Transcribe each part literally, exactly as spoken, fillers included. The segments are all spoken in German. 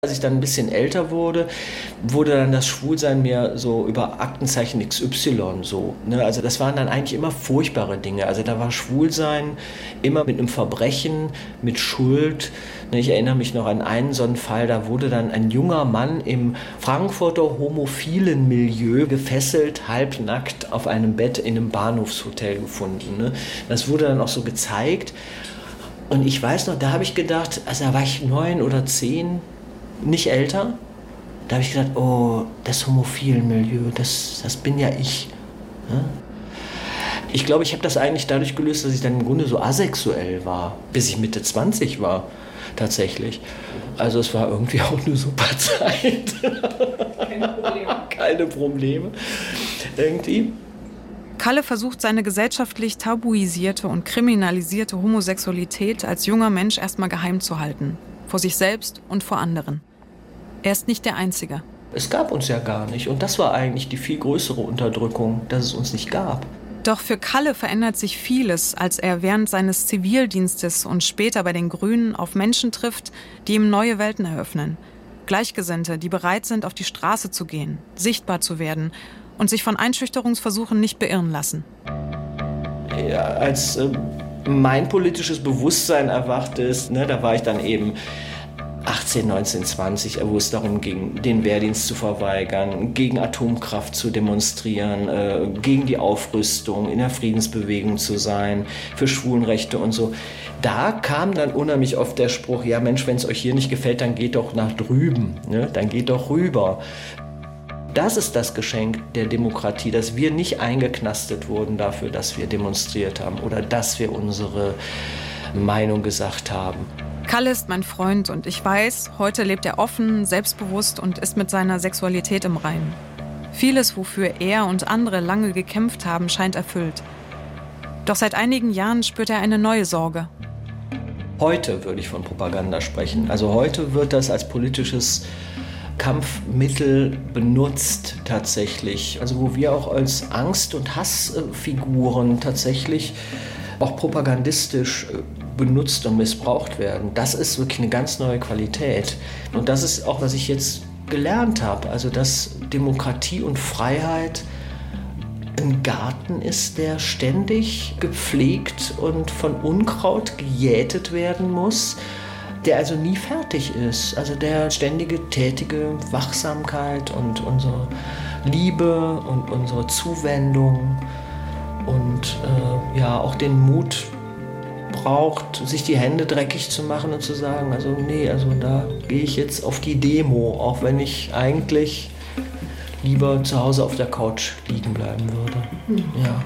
Als ich dann ein bisschen älter wurde, wurde dann das Schwulsein mir so über Aktenzeichen X Y so. Ne? Also das waren dann eigentlich immer furchtbare Dinge. Also da war Schwulsein immer mit einem Verbrechen, mit Schuld. Ne? Ich erinnere mich noch an einen so einen Fall, da wurde dann ein junger Mann im Frankfurter homophilen Milieu gefesselt, halbnackt auf einem Bett in einem Bahnhofshotel gefunden. Ne? Das wurde dann auch so gezeigt. Und ich weiß noch, da habe ich gedacht, also da war ich neun oder zehn, nicht älter, da habe ich gedacht, oh, das homophile Milieu, das, das bin ja ich. Ja? Ich glaube, ich habe das eigentlich dadurch gelöst, dass ich dann im Grunde so asexuell war, bis ich Mitte zwanzig war, tatsächlich. Also es war irgendwie auch eine super Zeit. Keine Probleme. Keine Probleme, irgendwie. Kalle versucht, seine gesellschaftlich tabuisierte und kriminalisierte Homosexualität als junger Mensch erstmal geheim zu halten. Vor sich selbst und vor anderen. Er ist nicht der Einzige. Es gab uns ja gar nicht. Und das war eigentlich die viel größere Unterdrückung, dass es uns nicht gab. Doch für Kalle verändert sich vieles, als er während seines Zivildienstes und später bei den Grünen auf Menschen trifft, die ihm neue Welten eröffnen. Gleichgesinnte, die bereit sind, auf die Straße zu gehen, sichtbar zu werden und sich von Einschüchterungsversuchen nicht beirren lassen. Ja, als äh, mein politisches Bewusstsein erwacht ist, ne, da war ich dann eben achtzehn, neunzehn, zwanzig, wo es darum ging, den Wehrdienst zu verweigern, gegen Atomkraft zu demonstrieren, äh, gegen die Aufrüstung, in der Friedensbewegung zu sein, für Schwulenrechte und so. Da kam dann unheimlich oft der Spruch, ja Mensch, wenn es euch hier nicht gefällt, dann geht doch nach drüben, ne? Dann geht doch rüber. Das ist das Geschenk der Demokratie, dass wir nicht eingeknastet wurden dafür, dass wir demonstriert haben oder dass wir unsere Meinung gesagt haben. Kalle ist mein Freund und ich weiß, heute lebt er offen, selbstbewusst und ist mit seiner Sexualität im Reinen. Vieles, wofür er und andere lange gekämpft haben, scheint erfüllt. Doch seit einigen Jahren spürt er eine neue Sorge. Heute würde ich von Propaganda sprechen. Also heute wird das als politisches Kampfmittel benutzt tatsächlich. Also wo wir auch als Angst- und Hassfiguren tatsächlich auch propagandistisch benutzt und missbraucht werden. Das ist wirklich eine ganz neue Qualität. Und das ist auch, was ich jetzt gelernt habe. Also dass Demokratie und Freiheit ein Garten ist, der ständig gepflegt und von Unkraut gejätet werden muss, der also nie fertig ist. Also der ständige, tätige Wachsamkeit und unsere Liebe und unsere Zuwendung und äh, ja auch den Mut braucht, sich die Hände dreckig zu machen und zu sagen, also nee, also da gehe ich jetzt auf die Demo, auch wenn ich eigentlich lieber zu Hause auf der Couch liegen bleiben würde. Mhm. Ja.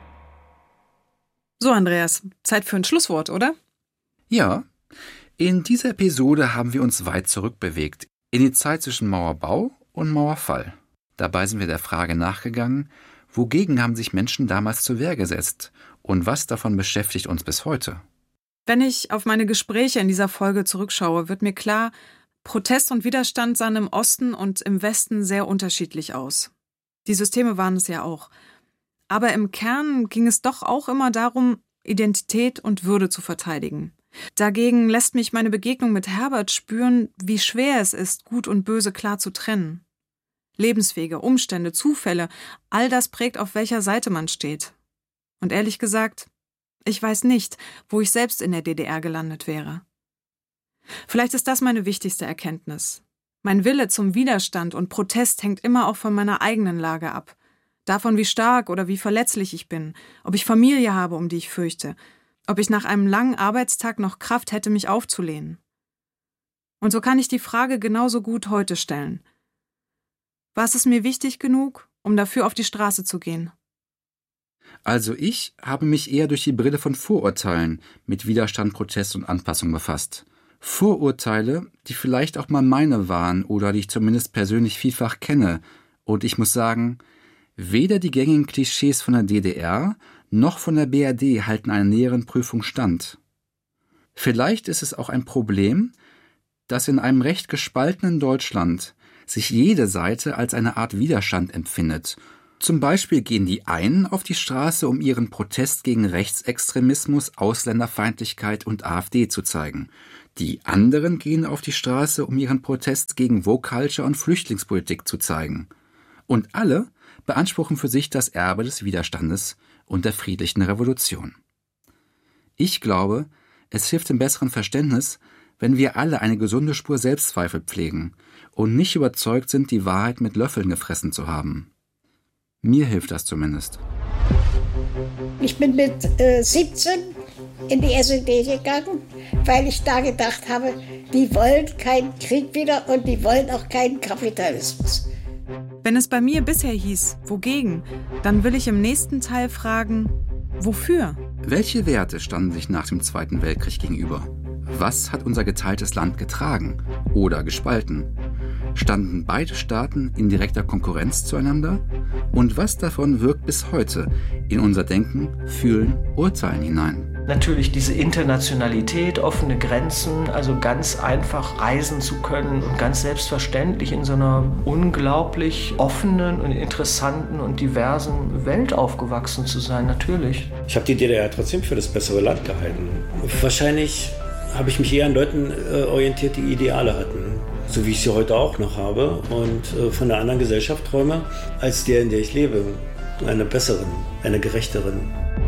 So, Andreas, Zeit für ein Schlusswort, oder? Ja. In dieser Episode haben wir uns weit zurückbewegt, in die Zeit zwischen Mauerbau und Mauerfall. Dabei sind wir der Frage nachgegangen, wogegen haben sich Menschen damals zur Wehr gesetzt und was davon beschäftigt uns bis heute? Wenn ich auf meine Gespräche in dieser Folge zurückschaue, wird mir klar, Protest und Widerstand sahen im Osten und im Westen sehr unterschiedlich aus. Die Systeme waren es ja auch. Aber im Kern ging es doch auch immer darum, Identität und Würde zu verteidigen. Dagegen lässt mich meine Begegnung mit Herbert spüren, wie schwer es ist, Gut und Böse klar zu trennen. Lebenswege, Umstände, Zufälle, all das prägt, auf welcher Seite man steht. Und ehrlich gesagt, ich weiß nicht, wo ich selbst in der D D R gelandet wäre. Vielleicht ist das meine wichtigste Erkenntnis. Mein Wille zum Widerstand und Protest hängt immer auch von meiner eigenen Lage ab. Davon, wie stark oder wie verletzlich ich bin, ob ich Familie habe, um die ich fürchte, ob ich nach einem langen Arbeitstag noch Kraft hätte, mich aufzulehnen. Und so kann ich die Frage genauso gut heute stellen. War es mir wichtig genug, um dafür auf die Straße zu gehen? Also ich habe mich eher durch die Brille von Vorurteilen mit Widerstand, Protest und Anpassung befasst. Vorurteile, die vielleicht auch mal meine waren oder die ich zumindest persönlich vielfach kenne. Und ich muss sagen, weder die gängigen Klischees von der D D R noch von der B R D halten einer näheren Prüfung stand. Vielleicht ist es auch ein Problem, dass in einem recht gespaltenen Deutschland sich jede Seite als eine Art Widerstand empfindet. Zum Beispiel gehen die einen auf die Straße, um ihren Protest gegen Rechtsextremismus, Ausländerfeindlichkeit und AfD zu zeigen. Die anderen gehen auf die Straße, um ihren Protest gegen Woke Culture und Flüchtlingspolitik zu zeigen. Und alle beanspruchen für sich das Erbe des Widerstandes und der friedlichen Revolution. Ich glaube, es hilft im besseren Verständnis, wenn wir alle eine gesunde Spur Selbstzweifel pflegen und nicht überzeugt sind, die Wahrheit mit Löffeln gefressen zu haben. Mir hilft das zumindest. Ich bin mit äh, siebzehn in die S E D gegangen, weil ich da gedacht habe, die wollen keinen Krieg wieder und die wollen auch keinen Kapitalismus. Wenn es bei mir bisher hieß, wogegen, dann will ich im nächsten Teil fragen, wofür? Welche Werte standen sich nach dem Zweiten Weltkrieg gegenüber? Was hat unser geteiltes Land getragen oder gespalten? Standen beide Staaten in direkter Konkurrenz zueinander? Und was davon wirkt bis heute in unser Denken, Fühlen, Urteilen hinein? Natürlich diese Internationalität, offene Grenzen, also ganz einfach reisen zu können und ganz selbstverständlich in so einer unglaublich offenen und interessanten und diversen Welt aufgewachsen zu sein, natürlich. Ich habe die D D R trotzdem für das bessere Land gehalten. Wahrscheinlich habe ich mich eher an Leuten äh, orientiert, die Ideale hatten, so wie ich sie heute auch noch habe und äh, von einer anderen Gesellschaft träume, als der, in der ich lebe, einer besseren, einer gerechteren.